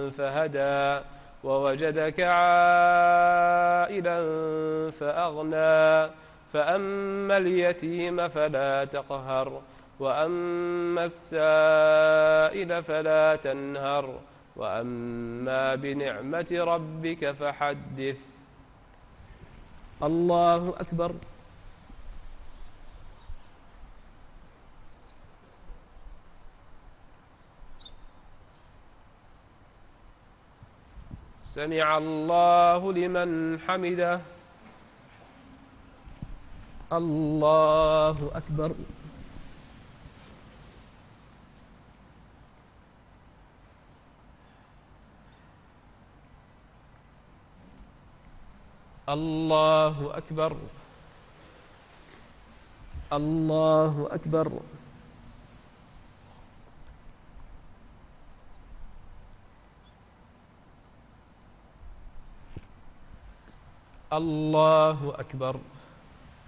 فهدى ووجدك عائلا فأغنى فأما اليتيم فلا تقهر وأما السائل فلا تنهر وأما بنعمة ربك فحدث. الله أكبر. سمع الله لمن حمده. الله أكبر. الله أكبر. الله أكبر. الله أكبر.